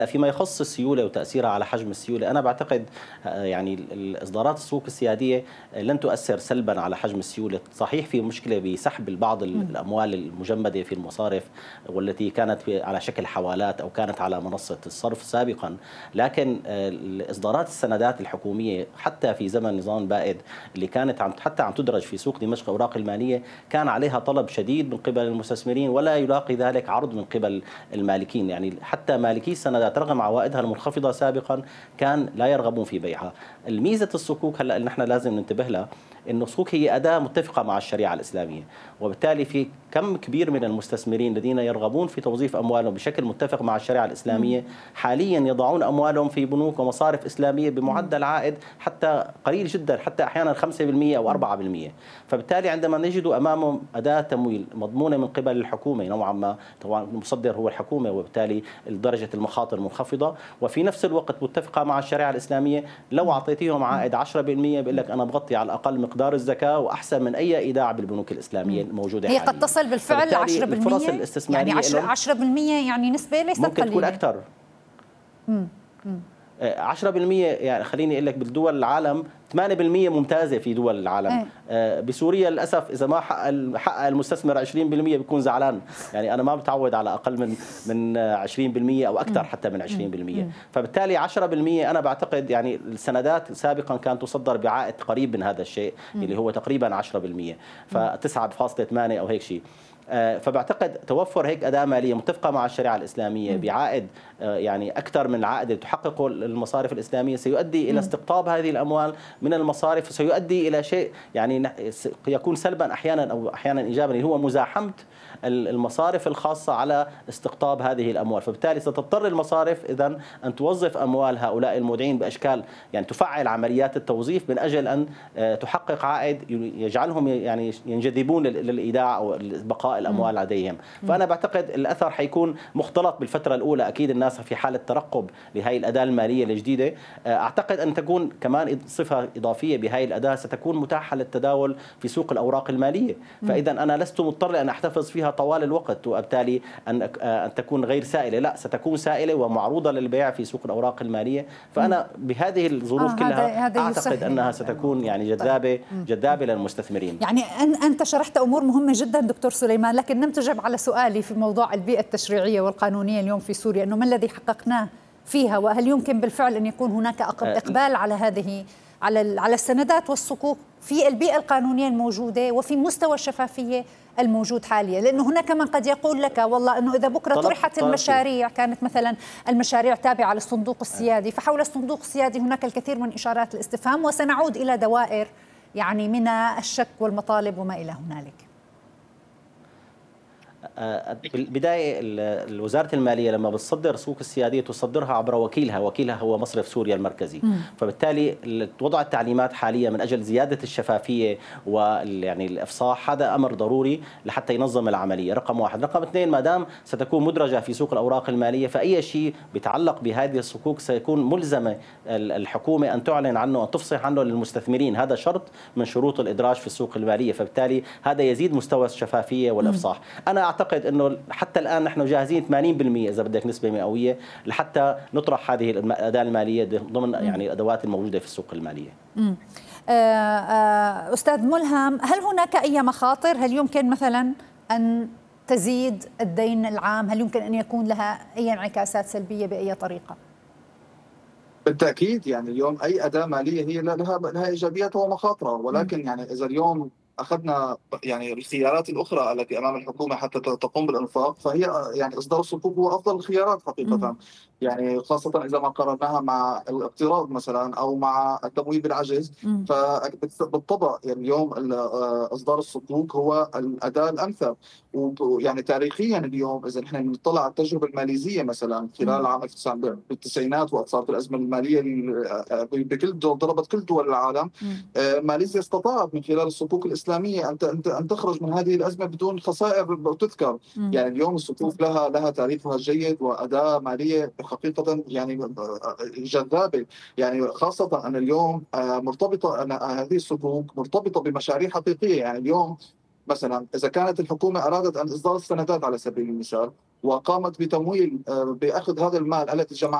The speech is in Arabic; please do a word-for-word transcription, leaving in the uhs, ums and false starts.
فيما يخص السيولة وتأثيرها على حجم السيولة، أنا بعتقد يعني الإصدارات السوق السيادية لن تؤثر سلبا على حجم السيولة. صحيح في مشكلة بسحب بعض الأموال المجمدة في المصارف والتي كانت على شكل حوالات أو كانت على منصة الصرف سابقا، لكن إصدارات السندات الحكومية حتى في زمن نظام بائد اللي كانت عم حتى عم تدرج في سوق دمشق أوراق المالية كان عليها طلب شديد من قبل المستثمرين ولا يلاقي ذلك عرض من قبل المالكين. يعني حتى مالكي السندات رغم عوائدها المنخفضة سابقا كان لا يرغبون في بيعها. الميزة الصكوك هلا اللي نحن لازم ننتبه لها انه الصكوك هي أداة متفقة مع الشريعة الإسلامية، وبالتالي في كم كبير من المستثمرين الذين يرغبون في توظيف أموالهم بشكل متفق مع الشريعة الإسلامية حاليا يضعون أموالهم في بنوك ومصارف إسلامية بمعدل عائد حتى قليل جدا، حتى أحيانا خمسة بالمئة أو أربعة بالمئة. فبالتالي عندما نجد أمامهم أداة تمويل مضمونة من قبل الحكومة نوعا ما، طبعا المصدر هو الحكومة وبالتالي درجة المخاطر منخفضة وفي نفس الوقت متفقة مع الشريعة الإسلامية، لو أعطيتيهم عائد عشرة بالمئة بيقول لك أنا بغطي على الأقل مقدار الزكاة وأحسن من أي إيداع بالبنوك الإسلامية الموجودة هي حاليا. قد تصل بالفعل عشرة بالمئة، الفرص الاستثمارية يعني عشرة بالمئة يعني نسبة ليست ممكن قليلة. تكون أكثر. مم. مم. عشرة بالمئة يعني خليني اقول لك بالدول العالم ثمانية بالمئة ممتازه في دول العالم. أه. بسوريا للاسف اذا ما حقق حقق المستثمر عشرين بالمئة بيكون زعلان، يعني انا ما بتعود على اقل من من عشرين بالمئة او اكثر حتى من عشرين بالمئة. فبالتالي عشرة بالمئة انا بعتقد يعني السندات سابقا كانت تصدر بعائد قريب من هذا الشيء اللي هو تقريبا عشرة بالمئة، ف تسعة فاصلة ثمانية او هيك شيء. فبعتقد توفر هيك أداة مالية متفقة مع الشريعة الإسلامية بعائد يعني أكثر من العائد اللي تحققه المصارف الإسلامية سيؤدي إلى استقطاب هذه الأموال من المصارف، وسيؤدي إلى شيء يعني يكون سلبا أحيانا أو أحيانا إيجابا اللي هو مزاحمة المصارف الخاصة على استقطاب هذه الأموال. فبالتالي ستضطر المصارف إذن أن توظف أموال هؤلاء المودعين بأشكال يعني تفعل عمليات التوظيف من أجل أن تحقق عائد يجعلهم يعني ينجذبون للإيداع أو بقاء الأموال لديهم. فأنا بعتقد الأثر حيكون مختلط بالفترة الأولى، أكيد الناس في حالة ترقب لهي الأداة المالية الجديدة. أعتقد أن تكون كمان صفة إضافية بهاي الأداة ستكون متاحة للتداول في سوق الأوراق المالية، فإذا أنا لست مضطر أن أحتفظ فيها طوال الوقت وبالتالي أن أن تكون غير سائلة، لا ستكون سائلة ومعروضة للبيع في سوق الأوراق المالية. فأنا بهذه الظروف آه كلها هذا أعتقد أنها ستكون يعني جذابة جذابة للمستثمرين. يعني أنت شرحت أمور مهمة جدا دكتور سليمان، لكن لم تجب على سؤالي في موضوع البيئة التشريعية والقانونية اليوم في سوريا، أنه ما الذي حققناه فيها، وهل يمكن بالفعل أن يكون هناك إقبال على هذه على على السندات والصكوك في البيئة القانونية الموجودة وفي مستوى الشفافية الموجود حاليا؟ لأنه هناك من قد يقول لك والله أنه إذا بكرة طرحت المشاريع كانت مثلا المشاريع تابعة للصندوق السيادي، فحول الصندوق السيادي هناك الكثير من إشارات الاستفهام وسنعود إلى دوائر يعني من الشك والمطالب وما إلى هنالك. بالبداية وزارة المالية لما بتصدر سوق السيادية تصدرها عبر وكيلها، وكيلها هو مصرف سوريا المركزي. م. فبالتالي وضع التعليمات حاليا من أجل زيادة الشفافية ويعني الإفصاح هذا أمر ضروري لحتى ينظم العملية، رقم واحد. رقم اثنين، ما دام ستكون مدرجة في سوق الأوراق المالية فأي شيء بيتعلق بهذه الصكوك سيكون ملزمة الحكومة أن تعلن عنه وأن تفصح عنه للمستثمرين، هذا شرط من شروط الإدراج في السوق المالية، فبالتالي هذا يزيد مستوى الشفافية والإفصاح. م. أنا أعتقد أنه حتى الآن نحن جاهزين ثمانين بالمئة إذا بدك نسبة مئوية لحتى نطرح هذه الأداة المالية ضمن يعني الأدوات الموجودة في السوق المالية. آه آه أستاذ ملهم، هل هناك أي مخاطر؟ هل يمكن مثلا أن تزيد الدين العام؟ هل يمكن أن يكون لها أي انعكاسات سلبية بأي طريقة؟ بالتأكيد، يعني اليوم أي أداة مالية هي لها لها إيجابياتها ومخاطرها، ولكن يعني إذا اليوم أخذنا يعني الخيارات الأخرى التي أمام الحكومة حتى تقوم بالإنفاق، فهي يعني إصدار الصكوك هو أفضل الخيارات حقيقة. يعني خاصة إذا ما قارناها مع الاقتراض مثلا أو مع التمويل بالعجز، فبالطبع يعني اليوم إصدار الصكوك هو الأداة الأنسب. ويعني تاريخيا اليوم إذا نحن نطلع على التجربة الماليزية مثلا خلال العام بالتسعينات وقت صارت الأزمة المالية بكل دول ضربت كل دول العالم، ماليزيا استطاعت من خلال الصكوك الإسلامية أن أن تخرج من هذه الأزمة بدون خسائر تذكر. يعني اليوم الصكوك لها لها تاريخها الجيد وأداة مالية حقيقة يعني جذابة، يعني خاصة أن اليوم مرتبطة أن هذه الصكوك مرتبطة بمشاريع حقيقية. يعني اليوم مثلا إذا كانت الحكومة أرادت أن إصدار السندات على سبيل المثال، وقامت بتمويل باخذ هذا المال التي جمعته